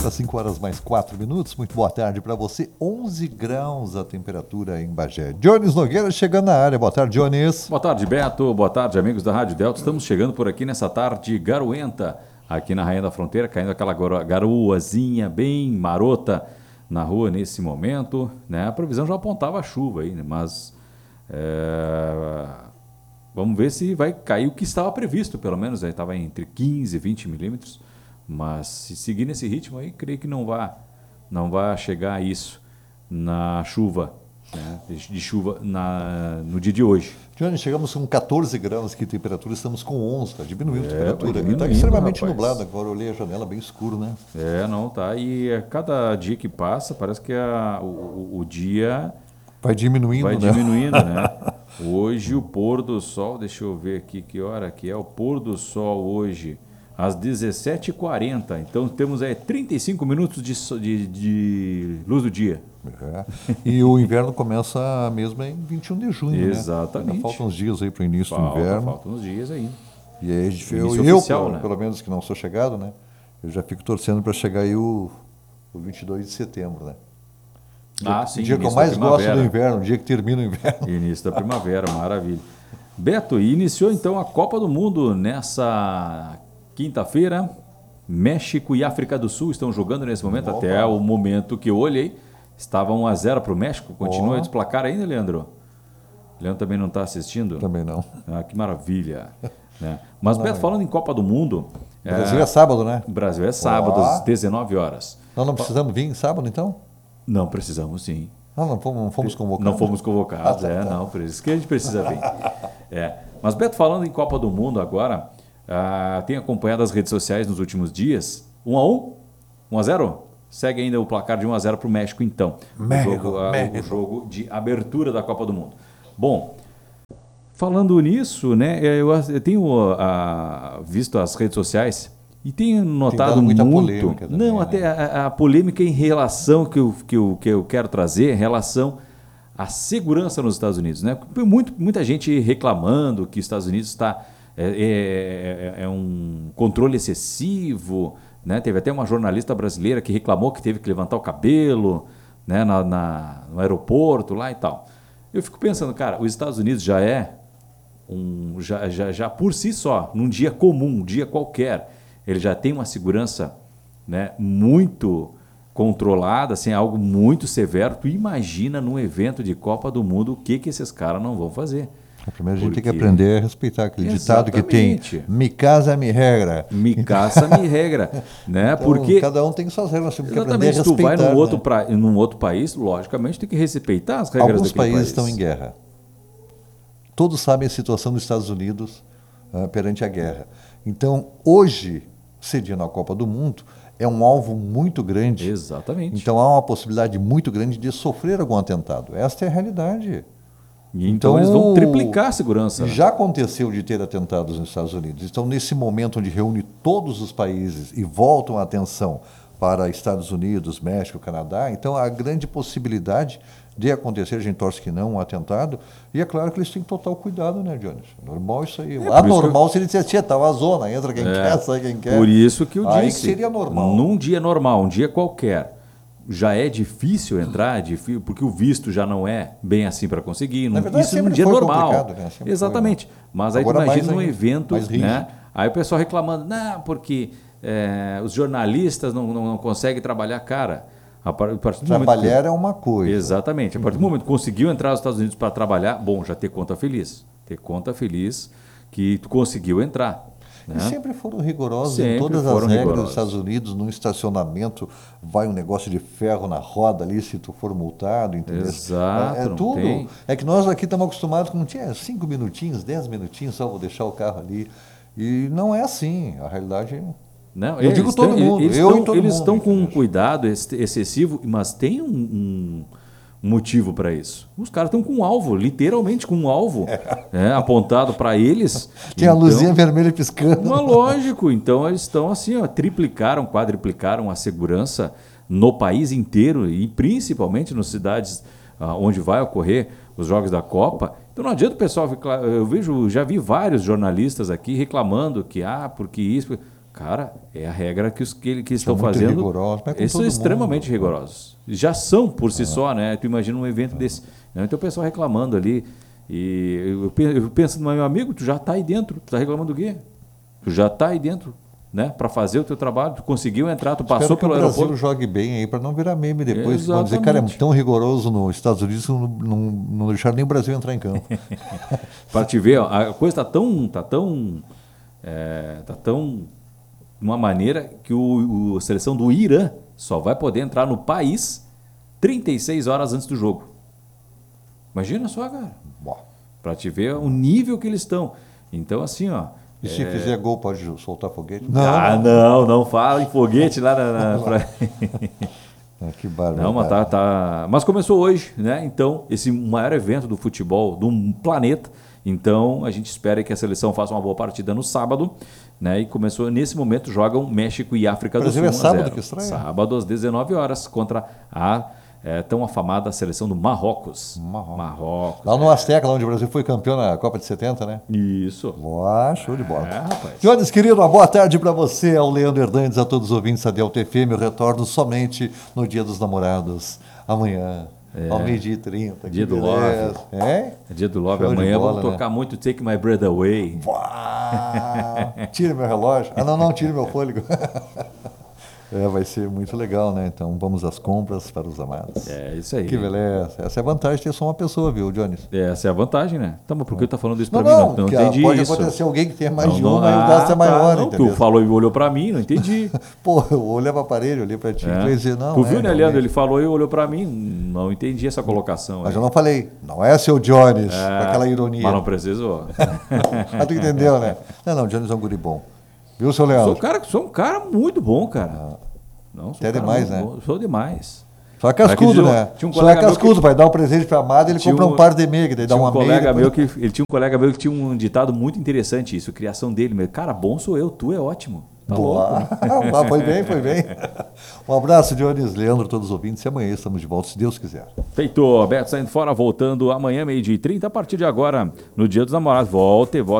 Agora 5 horas mais 4 minutos. Muito boa tarde para você. 11 graus a temperatura em Bagé. Jones Nogueira chegando na área. Boa tarde, Jones. Boa tarde, Beto. Boa tarde, amigos da Rádio Delta. Estamos chegando por aqui nessa tarde garoenta, aqui na Rainha da Fronteira, caindo aquela garoazinha bem marota na rua nesse momento, né? A previsão já apontava a chuva aí, né? Mas vamos ver se vai cair o que estava previsto, pelo menos estava entre 15 e 20 milímetros. Mas se seguir nesse ritmo aí, creio que não vai chegar a isso na chuva, né? De chuva no dia de hoje. Johnny, chegamos com 14 graus aqui de temperatura, estamos com 11, está diminuindo a temperatura. Está extremamente nublado, agora eu olhei a janela bem escuro, né? Não, tá. E a cada dia que passa, parece que o dia vai diminuindo, né? Hoje o pôr do sol, deixa eu ver aqui que hora que é o pôr do sol hoje. Às 17h40, então temos 35 minutos de luz do dia. E o inverno começa mesmo em 21 de junho, Exatamente. Né? Ainda faltam uns dias aí para o início do inverno. Faltam uns dias aí. E aí pelo menos que não sou chegado, né? Eu já fico torcendo para chegar aí o 22 de setembro, né? Sim. O dia que eu mais gosto do inverno, o dia que termina o inverno. Início da primavera, maravilha. Beto, iniciou então a Copa do Mundo nessa quinta-feira. México e África do Sul estão jogando nesse momento. Até o momento que eu olhei, estava 1-0 para o México. Continua esse placar ainda, Leandro? Leandro também não está assistindo? Também não. Que maravilha. Né? Mas, Beto, falando em Copa do Mundo... O Brasil é sábado, né? O Brasil é sábado, às 19 horas. Nós não precisamos vir sábado, então? Não precisamos, sim. Não fomos convocados? Não fomos convocados, não. Por isso que a gente precisa vir. Mas, Beto, falando em Copa do Mundo agora... tenho acompanhado as redes sociais nos últimos dias. 1-1? 1-0? Segue ainda o placar de 1-0 para o México, então. O jogo de abertura da Copa do Mundo. Bom, falando nisso, né, eu tenho visto as redes sociais e tenho notado muita polêmica também, até a polêmica em relação que eu quero trazer, em relação à segurança nos Estados Unidos, né? Muita gente reclamando que os Estados Unidos está... É um controle excessivo, né? Teve até uma jornalista brasileira que reclamou que teve que levantar o cabelo, né? No aeroporto lá e tal. Eu fico pensando, cara, os Estados Unidos já por si só, num dia comum, um dia qualquer, ele já tem uma segurança, né, muito controlada, assim, algo muito severo. Tu imagina num evento de Copa do Mundo o que esses caras não vão fazer. Primeiro a gente tem que aprender a respeitar aquele ditado que tem: me casa, me regra. Me casa, me regra. Né? Então, porque cada um tem suas regras, tem que aprender a respeitar. Se tu vai num outro país, logicamente tem que respeitar as regras daquele país. Alguns países estão em guerra. Todos sabem a situação dos Estados Unidos perante a guerra. Então, hoje, sediando a Copa do Mundo, é um alvo muito grande. Exatamente. Então, há uma possibilidade muito grande de sofrer algum atentado. Esta é a realidade. Então eles vão triplicar a segurança. Já aconteceu de ter atentados nos Estados Unidos. Então, nesse momento onde reúne todos os países e voltam a atenção para Estados Unidos, México, Canadá, então há grande possibilidade de acontecer, a gente torce que não, um atentado. E é claro que eles têm total cuidado, né, Jones? Normal isso aí. Anormal se ele dissesse, tá uma zona, entra quem quer, sai quem quer. Por isso que eu disse. Aí que seria normal. Num dia normal, um dia qualquer. Já é difícil entrar, porque o visto já não é bem assim para conseguir. Na verdade, isso num dia normal. Né? Exatamente. Foi, mas aí tu imagina num evento, né? Aí o pessoal reclamando, porque os jornalistas não conseguem trabalhar, cara. Trabalhar é uma coisa. Exatamente. A partir do momento que conseguiu entrar nos Estados Unidos para trabalhar, bom, já ter conta feliz. Ter conta feliz que tu conseguiu entrar. E sempre foram rigorosos em todas as regras dos Estados Unidos. No estacionamento vai um negócio de ferro na roda ali se tu for multado, entendeu? Exato. Tudo. É que nós aqui estamos acostumados com 5 minutinhos, 10 minutinhos, só vou deixar o carro ali. E não é assim. A realidade... Não, eu digo todo mundo. Eles estão com um cuidado excessivo, mas tem um motivo para isso. Os caras estão com um alvo, literalmente com um alvo apontado para eles. Tem a luzinha vermelha piscando. Mas lógico, então eles estão assim, quadriplicaram a segurança no país inteiro e principalmente nas cidades onde vai ocorrer os Jogos da Copa. Então não adianta o pessoal ficar... Já vi vários jornalistas aqui reclamando que, porque isso... Cara, é a regra que estão muito fazendo. rigorosos, mas com Eles são todo extremamente mundo. rigorosos. Já são por si só, né? Tu imagina um evento desse. Né? Então o pessoal reclamando ali. E eu penso no meu amigo, tu já está aí dentro. Tu está reclamando do quê? Tu já está aí dentro, né? Para fazer o teu trabalho. Tu conseguiu entrar, tu passou Espero pelo que o Brasil aeroporto. jogue bem aí para não virar meme depois. Vão dizer, Exatamente. cara, é tão rigoroso nos Estados Unidos que não deixaram nem o Brasil entrar em campo. Para te ver, ó, a coisa tá tão de uma maneira que a seleção do Irã só vai poder entrar no país 36 horas antes do jogo. Imagina só, cara. Para te ver o nível que eles estão. Então, assim, ó. E se fizer gol, pode soltar foguete? Não fala em foguete lá Que bárbaro. Não, mas mas começou hoje, né? Então, esse maior evento do futebol do planeta. Então, a gente espera que a seleção faça uma boa partida no sábado, né? E começou, nesse momento, jogam México e África do Sul. Brasil é sábado que estreia? Sábado às 19 horas contra a tão afamada seleção do Marrocos. Marrocos. Lá no Azteca, lá onde o Brasil foi campeão na Copa de 70, né? Isso. Boa, show de bola. Rapaz. Jones, querido, uma boa tarde para você, ao Leandro Hernandes, a todos os ouvintes da Delta FM. Eu retorno somente no Dia dos Namorados, amanhã, ao 12h30. Dia do Love. É Dia do Love. Show de Amanhã bola, vamos tocar muito Take My Breath Away. Tira meu relógio. Não, tira meu fôlego. Vai ser muito legal, né? Então vamos às compras para os amados. É isso aí. Que beleza. Essa é a vantagem de ter só uma pessoa, viu, Jones? Essa é a vantagem, né? Tá, mas por que tu tá falando isso pra mim? Não, Não entendi pode isso. acontecer alguém que tenha mais de uma e o gasto é maior, entendeu? Tu falou e olhou pra mim, não entendi. Pô, eu olhei para o aparelho, olhei para ti e falei dizer, não. Tu viu, né, Leandro? realmente. Ele falou e olhou pra mim. Não entendi essa colocação. Mas aí. eu não falei, não é seu Jones, com aquela ironia. Mas não precisou. Mas tu entendeu, né? Não, Jones é um guri bom. Viu, seu Leandro? Sou um cara muito bom, cara. Não, sou Até um cara demais, muito né? bom. Sou demais. Só é cascudo, Aqui, né? tinha um Só é colega meu cascudo, vai dar um presente para a amada, ele compra um par de meia, daí dá uma meia. Ele tinha um colega meu que tinha um ditado muito interessante, isso, criação dele. Meu, cara, bom sou eu, tu é ótimo. Tá louco, né? Foi bem. Um abraço, Jones, Leandro, todos os ouvintes. E amanhã estamos de volta, se Deus quiser. Feito, Beto saindo fora, voltando amanhã, 12h30, a partir de agora, no Dia dos Namorados. Volta e volta.